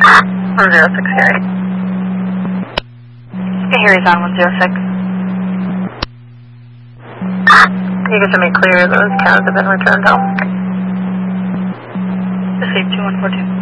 106 Harry. Harry's on 106. You can send me clear, those cows have been returned home. Receive 2142.